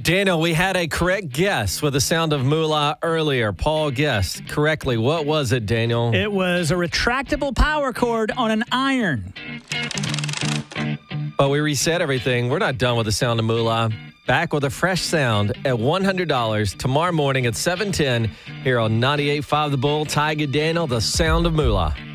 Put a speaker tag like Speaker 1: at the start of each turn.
Speaker 1: Daniel, we had a correct guess with the sound of moolah earlier. Paul guessed correctly. What was it, Daniel?
Speaker 2: It was a retractable power cord on an iron.
Speaker 1: But we reset everything. We're not done with the sound of moolah. Back with a fresh sound at $100 tomorrow morning at 7:10 here on 98.5 The Bull. Tiger Daniel, the sound of moolah.